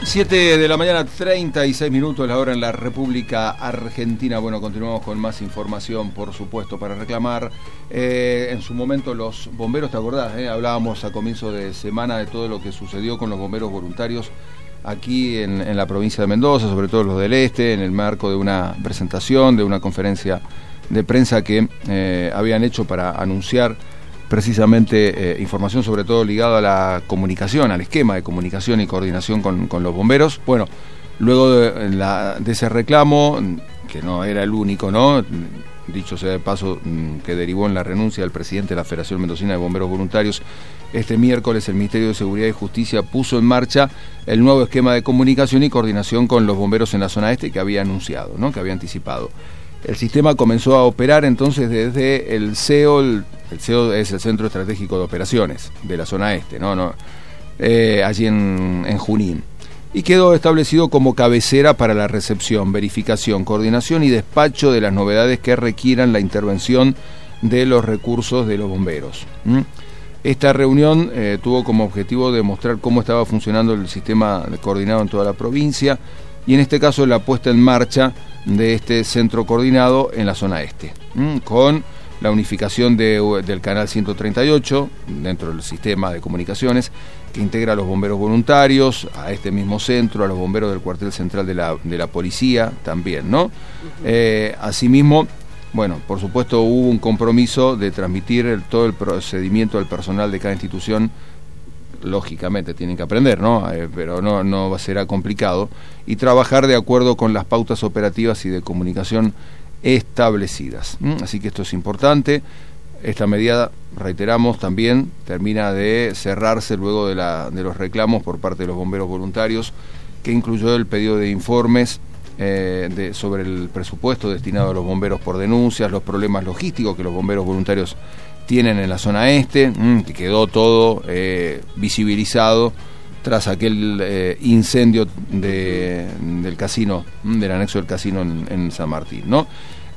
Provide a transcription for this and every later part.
7 de la mañana, 36 minutos, la hora en la República Argentina. Bueno, continuamos con más información, por supuesto, para reclamar. En su momento los bomberos, ¿te acordás? Hablábamos a comienzo de semana de todo lo que sucedió con los bomberos voluntarios aquí en la provincia de Mendoza, sobre todo los del Este, en el marco de una presentación, de una conferencia de prensa que habían hecho para anunciar precisamente información sobre todo ligada a la comunicación, al esquema de comunicación y coordinación con los bomberos. Bueno, luego de ese reclamo, que no era el único, ¿no? Dicho sea de paso, que derivó en la renuncia del presidente de la Federación Mendocina de Bomberos Voluntarios, este miércoles el Ministerio de Seguridad y Justicia puso en marcha el nuevo esquema de comunicación y coordinación con los bomberos en la zona este que había anunciado, ¿no? Que había anticipado. El sistema comenzó a operar entonces desde el CEO, el CEO es el Centro Estratégico de Operaciones de la zona este, allí en Junín, y quedó establecido como cabecera para la recepción, verificación, coordinación y despacho de las novedades que requieran la intervención de los recursos de los bomberos. Esta reunión tuvo como objetivo demostrar cómo estaba funcionando el sistema coordinado en toda la provincia y en este caso la puesta en marcha de este centro coordinado en la zona este, con la unificación del canal 138 dentro del sistema de comunicaciones que integra a los bomberos voluntarios, a este mismo centro, a los bomberos del cuartel central de la policía también, ¿no? Asimismo, bueno, por supuesto hubo un compromiso de transmitir todo el procedimiento al personal de cada institución. Lógicamente tienen que aprender, ¿no? Pero no será complicado, y trabajar de acuerdo con las pautas operativas y de comunicación establecidas. Así que esto es importante. Esta medida, reiteramos, también termina de cerrarse luego de los reclamos por parte de los bomberos voluntarios, que incluyó el pedido de informes sobre el presupuesto destinado a los bomberos por denuncias, los problemas logísticos que los bomberos voluntarios tienen en la zona este, que quedó todo visibilizado tras aquel incendio del casino, del anexo del casino en San Martín, ¿no?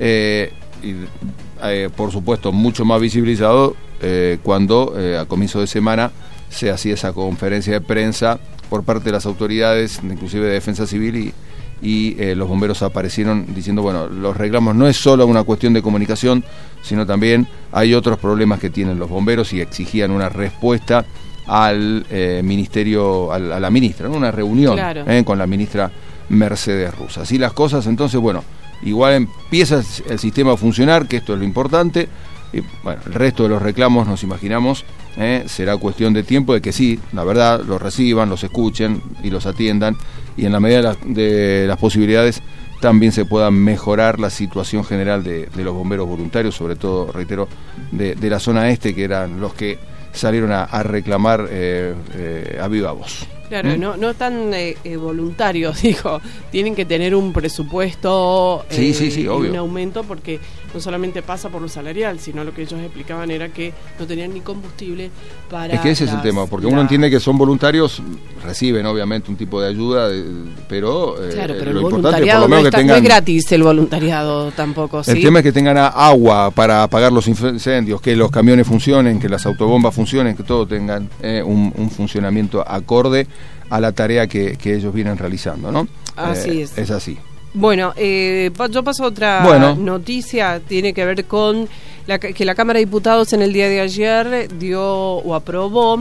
Por supuesto, mucho más visibilizado cuando a comienzo de semana se hacía esa conferencia de prensa por parte de las autoridades, inclusive de Defensa Civil, y los bomberos aparecieron diciendo, bueno, los reclamos no es solo una cuestión de comunicación, sino también hay otros problemas que tienen los bomberos, y exigían una respuesta al ministerio, a la ministra, ¿no? Una reunión, claro, con la ministra Mercedes Ruz. Así las cosas, entonces, bueno, igual empieza el sistema a funcionar, que esto es lo importante. Y bueno, el resto de los reclamos, nos imaginamos, será cuestión de tiempo, de que sí, la verdad, los reciban, los escuchen y los atiendan, y en la medida de las posibilidades también se pueda mejorar la situación general de los bomberos voluntarios, sobre todo, reitero, de la zona este, que eran los que salieron a reclamar a viva voz. Claro, no tan voluntarios, dijo, tienen que tener un presupuesto, sí, obvio, un aumento, porque no solamente pasa por lo salarial, sino lo que ellos explicaban era que no tenían ni combustible para... Es que ese es el tema, porque uno entiende que son voluntarios, reciben obviamente un tipo de ayuda, pero, claro, pero lo el importante es por lo menos que tengan... No es gratis el voluntariado tampoco, ¿sí? El tema es que tengan agua para apagar los incendios, que los camiones funcionen, que las autobombas funcionen, que todo tengan un funcionamiento acorde a la tarea que ellos vienen realizando, ¿no? Así es. Es así. Bueno, yo paso a otra noticia, tiene que ver con que la Cámara de Diputados en el día de ayer dio o aprobó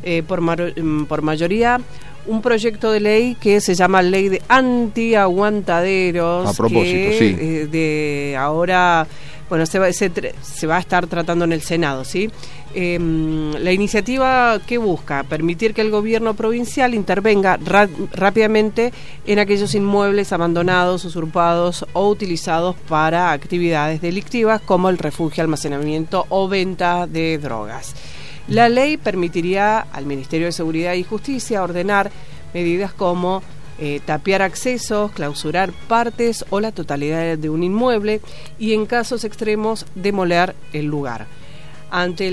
por mayoría un proyecto de ley que se llama Ley de Antiaguantaderos. A propósito, que, sí. De ahora, bueno, se va a estar tratando en el Senado, ¿sí? La iniciativa que busca permitir que el gobierno provincial intervenga rápidamente en aquellos inmuebles abandonados, usurpados o utilizados para actividades delictivas como el refugio, almacenamiento o venta de drogas. La ley permitiría al Ministerio de Seguridad y Justicia ordenar medidas como tapiar accesos, clausurar partes o la totalidad de un inmueble y, en casos extremos, demoler el lugar. Antes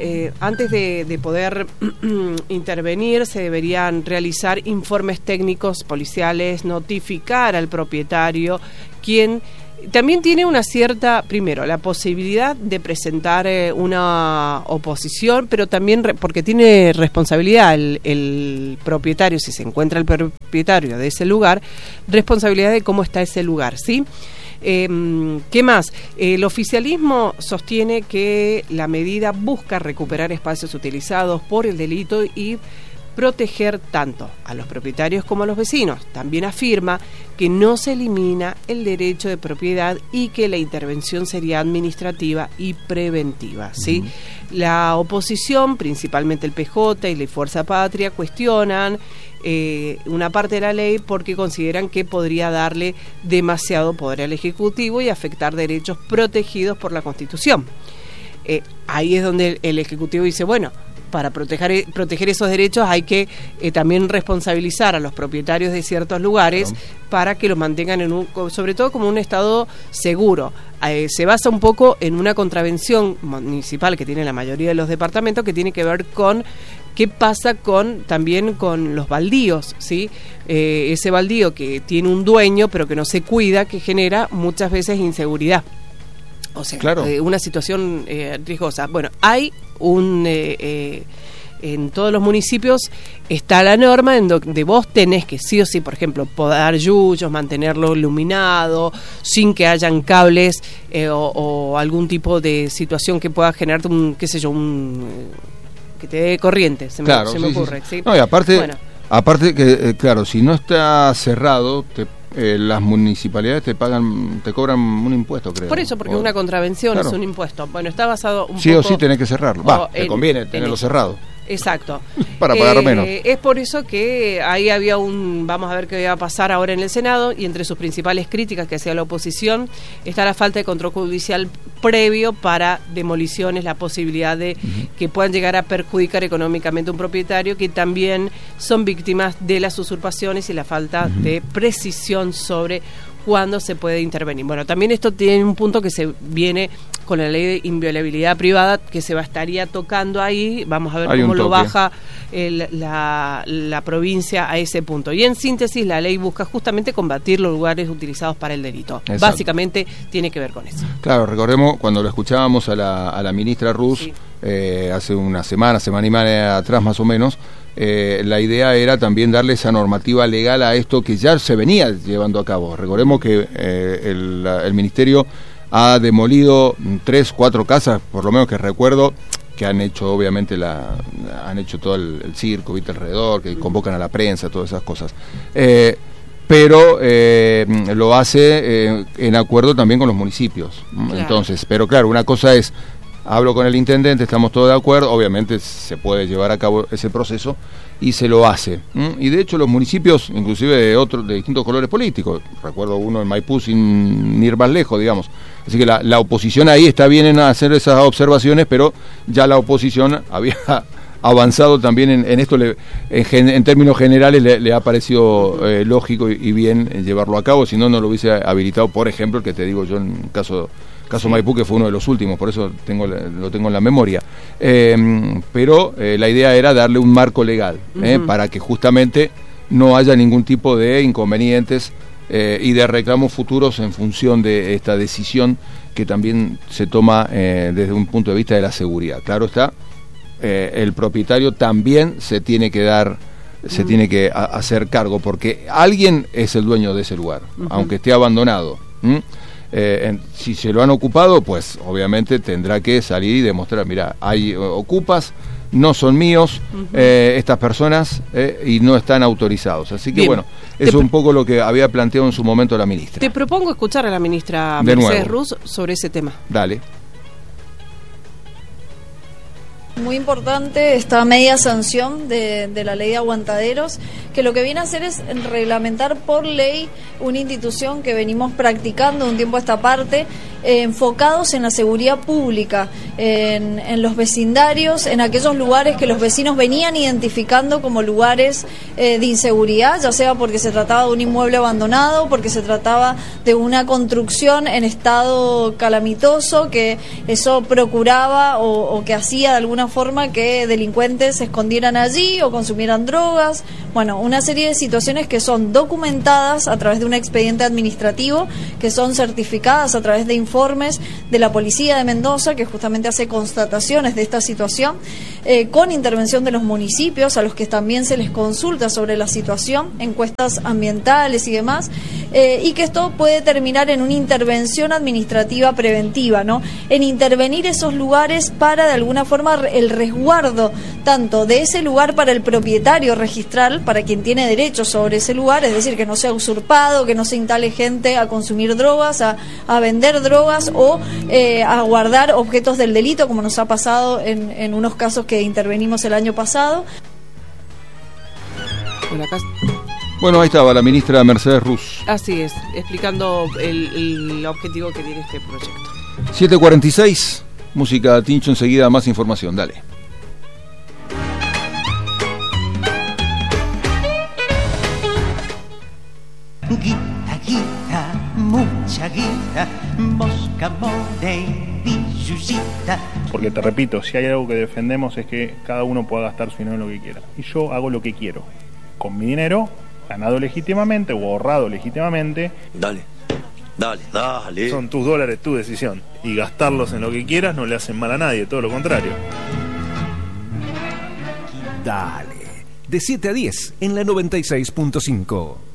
de poder intervenir, se deberían realizar informes técnicos policiales, notificar al propietario, quien también tiene una cierta, primero, la posibilidad de presentar una oposición, pero también porque tiene responsabilidad el propietario, si se encuentra el propietario de ese lugar, responsabilidad de cómo está ese lugar, ¿sí? ¿Qué más? El oficialismo sostiene que la medida busca recuperar espacios utilizados por el delito y proteger tanto a los propietarios como a los vecinos. También afirma que no se elimina el derecho de propiedad y que la intervención sería administrativa y preventiva, ¿sí? La oposición, principalmente el PJ y la Fuerza Patria, cuestionan una parte de la ley porque consideran que podría darle demasiado poder al Ejecutivo y afectar derechos protegidos por la Constitución. Ahí es donde el Ejecutivo dice, bueno, para proteger esos derechos hay que también responsabilizar a los propietarios de ciertos lugares para que los mantengan sobre todo como un estado seguro. Se basa un poco en una contravención municipal que tiene la mayoría de los departamentos, que tiene que ver con qué pasa también con los baldíos, ¿sí? Ese baldío que tiene un dueño pero que no se cuida, que genera muchas veces inseguridad. O sea, claro, una situación riesgosa. Bueno, hay en todos los municipios está la norma en donde vos tenés que sí o sí, por ejemplo, podar yuyos, mantenerlo iluminado, sin que hayan cables o algún tipo de situación que pueda generarte que te dé corriente, se me ocurre. Sí. No, y aparte que, claro, si no está cerrado, las municipalidades te cobran un impuesto, creo. Por eso, porque una contravención es un impuesto. Bueno, está basado un sí poco... Sí o sí tenés que cerrarlo. Te conviene tenerlo cerrado. Exacto. Para pagar menos. Es por eso que ahí había vamos a ver qué va a pasar ahora en el Senado, y entre sus principales críticas que hacía la oposición está la falta de control judicial previo para demoliciones, la posibilidad de que puedan llegar a perjudicar económicamente a un propietario, que también son víctimas de las usurpaciones y la falta de precisión sobre cuándo se puede intervenir. Bueno, también esto tiene un punto que se viene con la ley de inviolabilidad privada, que se estaría tocando ahí. Vamos a ver cómo lo baja la provincia a ese punto. Y en síntesis, la ley busca justamente combatir los lugares utilizados para el delito. Exacto. Básicamente tiene que ver con eso. Claro, recordemos cuando lo escuchábamos a la ministra Ruz, hace una semana y media atrás más o menos, la idea era también darle esa normativa legal a esto que ya se venía llevando a cabo. Recordemos que el Ministerio ha demolido 3-4 casas, por lo menos que recuerdo, que han hecho obviamente han hecho todo el circo, ¿viste? Alrededor, que convocan a la prensa, todas esas cosas. Pero lo hace en acuerdo también con los municipios. Claro. Entonces, pero claro, una cosa es, hablo con el intendente, estamos todos de acuerdo, obviamente se puede llevar a cabo ese proceso y se lo hace. Y de hecho los municipios, inclusive de distintos colores políticos, recuerdo uno en Maipú sin ir más lejos, digamos. Así que la oposición ahí está bien en hacer esas observaciones, pero ya la oposición había avanzado también en esto, en términos generales le ha parecido lógico y bien llevarlo a cabo, si no lo hubiese habilitado, por ejemplo, el que te digo yo en caso Maipú, que fue uno de los últimos, por eso lo tengo en la memoria. Pero la idea era darle un marco legal, para que justamente no haya ningún tipo de inconvenientes y de reclamos futuros en función de esta decisión que también se toma desde un punto de vista de la seguridad. Claro está, el propietario también se tiene que hacer cargo, porque alguien es el dueño de ese lugar, aunque esté abandonado. Si se lo han ocupado, pues obviamente tendrá que salir y demostrar, mira, hay ocupas, no son míos estas personas y no están autorizados. Así que bueno, eso es un poco lo que había planteado en su momento la ministra. Te propongo escuchar a la ministra Mercedes Ruz sobre ese tema. Dale. Muy importante esta media sanción de la ley de aguantaderos, que lo que viene a hacer es reglamentar por ley una institución que venimos practicando un tiempo a esta parte, enfocados en la seguridad pública, en los vecindarios, en aquellos lugares que los vecinos venían identificando como lugares de inseguridad, ya sea porque se trataba de un inmueble abandonado, porque se trataba de una construcción en estado calamitoso, que eso procuraba o que hacía de alguna forma que delincuentes se escondieran allí o consumieran drogas. Bueno, una serie de situaciones que son documentadas a través de un expediente administrativo, que son certificadas a través de informes de la Policía de Mendoza, que justamente hace constataciones de esta situación, con intervención de los municipios, a los que también se les consulta sobre la situación, encuestas ambientales y demás, y que esto puede terminar en una intervención administrativa preventiva, ¿no? En intervenir esos lugares para, de alguna forma, el resguardo tanto de ese lugar para el propietario registral, para quien tiene derecho sobre ese lugar, es decir, que no sea usurpado, que no se instale gente a consumir drogas, a vender drogas o a guardar objetos del delito, como nos ha pasado en unos casos que intervenimos el año pasado. Bueno, ahí estaba la ministra Mercedes Ruz. Así es, explicando el objetivo que tiene este proyecto. 7:46, música Tincho, enseguida más información, dale. Guita, guita, mucha guita, mosca, more y billullita. Porque te repito, si hay algo que defendemos es que cada uno pueda gastar su dinero en lo que quiera. Y yo hago lo que quiero. Con mi dinero, ganado legítimamente o ahorrado legítimamente. Dale. Son tus dólares, tu decisión. Y gastarlos en lo que quieras no le hacen mal a nadie, todo lo contrario. Dale. De 7 a 10 en la 96.5.